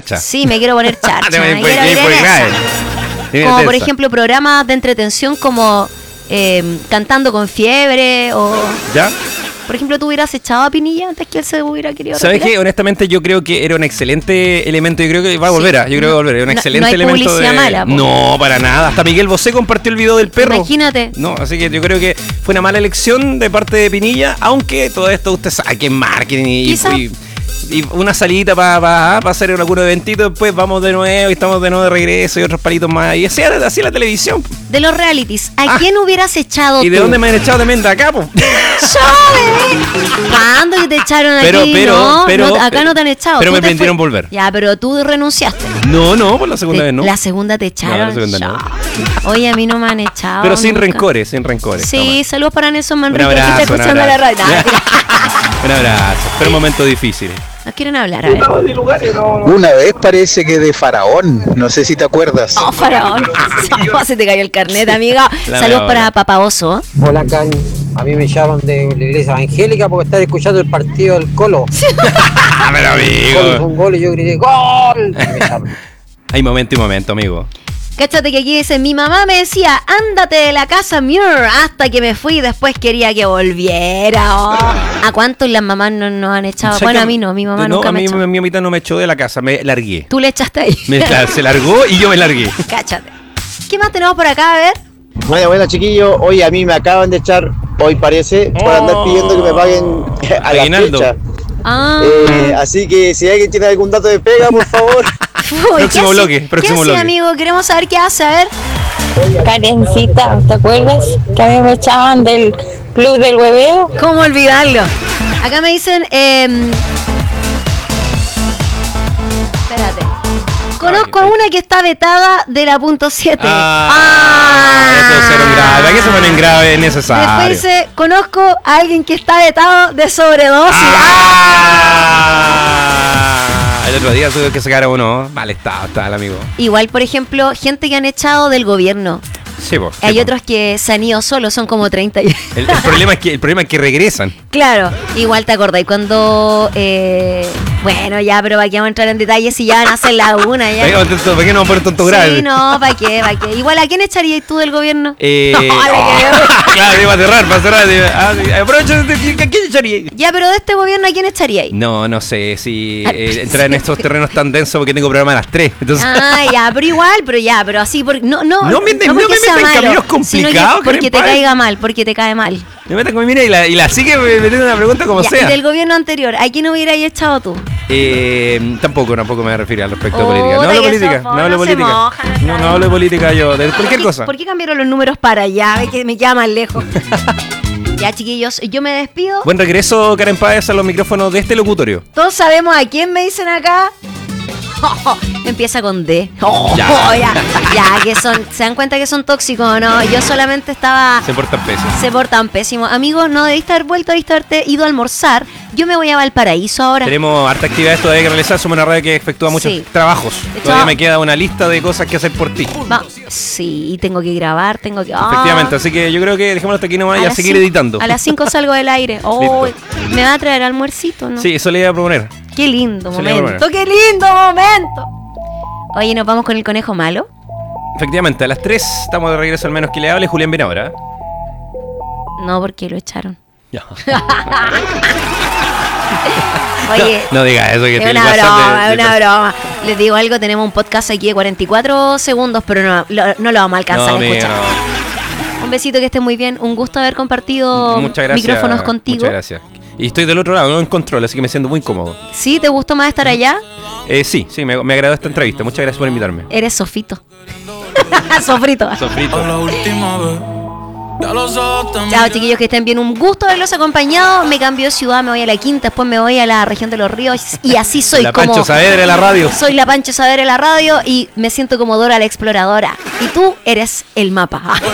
charcha. Sí, me quiero poner charcha. Te Como por ejemplo programas de entretención como Cantando con Fiebre o... ¿Ya? Por ejemplo, ¿tú hubieras echado a Pinilla antes que él se hubiera querido ¿Sabes retirar? qué? Honestamente yo creo que era un excelente elemento. Yo creo que va a volver. Yo creo que va a volver. Es un excelente no hay elemento publicidad de... mala, po. No, para nada. Hasta Miguel Bosé compartió el video del perro. Imagínate. No, así que yo creo que fue una mala elección de parte de Pinilla, aunque todo esto usted sabe que es marketing y una salidita para hacer algún eventito, después vamos de nuevo y estamos de nuevo de regreso y otros palitos más. Y así la televisión. De los realities, ¿a quién hubieras echado ¿Y de tú? dónde me han echado también? De acá, po. ¡Yo, bebé! ¿Cuándo que te echaron aquí? No, acá no te han echado. Pero Tú me te permitieron volver. Ya, pero tú renunciaste. No, por la segunda vez no. La segunda te echaron. No, la segunda no. Oye, a mí no me han echado. Pero sin nunca. rencores. Sí, saludos para Nelson Manrique, Un que abrazo, está escuchando la radio. Un abrazo. Pero un momento difícil. Nos quieren hablar, a ver. Una vez parece que de Faraón, no sé si te acuerdas. Oh, Faraón. ¿Cómo se te cayó el carnet, amiga? Saludos para Papá Oso. Hola, Can. A mí me llaman de la iglesia evangélica porque están escuchando el partido del Colo. Pero amigo. Un gol y yo grité ¡gol! Y me llaman. Hay momento y momento, amigo. Cáchate que aquí dice, mi mamá me decía, ándate de la casa, Muir, hasta que me fui y después quería que volviera. Oh. ¿A cuántos las mamás no nos han echado? Bueno, a mí no, mi mamá nunca me echó. Mi mamita no me echó de la casa, me largué. Tú le echaste ahí. Se largó y yo me largué. Cáchate. ¿Qué más tenemos por acá? A ver. Bueno, chiquillos, hoy a mí me acaban de echar, hoy parece, por andar pidiendo que me paguen a la Aguinaldo. fecha. Ah. Así que si alguien tiene algún dato de pega, por favor. Uy, Próximo bloque. ¿Qué hace, amigo? Queremos saber qué hace, a ver. Karencita, ¿te acuerdas que a mí me echaban del club del hueveo? ¿Cómo olvidarlo? Acá me dicen, espérate. Conozco a una que está vetada de la punto 7. Eso se lo grave. Aquí se ponen grave, es necesario. Después dice, conozco a alguien que está vetado de sobredosis. El otro día tuve que sacar a uno. Mal estaba el amigo. Igual, por ejemplo, gente que han echado del gobierno. Sí, po, Hay otros que se han ido solos, son como 30. El problema es que regresan. Claro, igual te acordáis cuando... bueno, ya, pero para qué vamos a entrar en detalles si ya van a hacer la una. Ya. ¿Para qué no vamos a poner tonto grave? Sí, no, ¿para qué? Igual, ¿a quién echarías tú del gobierno? Claro, iba a cerrar. Aprovecha, ¿a quién echarías? Ya, pero de este gobierno, ¿a quién echaríais? No sé si entrar en estos terrenos tan densos porque tengo programa a las 3. Entonces... ya, pero así, porque no porque sea en malo, caminos complicados, porque te caiga mal, porque te cae mal. Me metan con mi mira y la sigue metiendo una pregunta como sea. Y del gobierno anterior, ¿a quién hubierais echado tú? Tampoco me refiero al respecto de política. No hablo de política yo, de cualquier cosa. ¿Por qué cambiaron los números para allá? Que me queda más lejos. Ya, chiquillos, yo me despido. Buen regreso, Karen Páez, a los micrófonos de este locutorio. Todos sabemos a quién me dicen acá. Empieza con D. Ya, que son, se dan cuenta que son tóxicos, ¿no? Yo solamente estaba... Se portan pésimos. Amigos, no debiste haber vuelto, debiste haberte ido a almorzar. Yo me voy a Valparaíso ahora. Tenemos harta actividades todavía que realizar. Somos una radio que efectúa muchos trabajos. Todavía me queda una lista de cosas que hacer por ti. Sí, tengo que grabar, Efectivamente, así que yo creo que dejémoslo hasta aquí nomás y a seguir editando. A las 5 salgo del aire. Me va a traer almuercito, ¿no? Sí, eso le iba a proponer. Qué lindo momento, qué lindo momento. Oye, ¿nos vamos con el conejo malo? Efectivamente, a las 3 estamos de regreso al menos que le hable. Julián viene ahora. No, porque lo echaron. Ya. Oye, no digas eso, que es una broma, es una broma. Les digo algo, tenemos un podcast aquí de 44 segundos, pero no lo vamos a alcanzar a escuchar. Un besito, que estés muy bien. Un gusto haber compartido micrófonos contigo. Muchas gracias. Y estoy del otro lado, no en control, así que me siento muy cómodo. ¿Sí? ¿Te gustó más estar allá? Sí, me agradó esta entrevista. Muchas gracias por invitarme. Eres Sofito. Sofrito. Chao, chiquillos, que estén bien. Un gusto haberlos acompañado. Me cambio de ciudad, me voy a la Quinta, después me voy a la región de los Ríos. Y así soy la como... Pancho Saavedra de la radio. Soy la Pancho Saavedra de la radio y me siento como Dora la Exploradora. Y tú eres el mapa.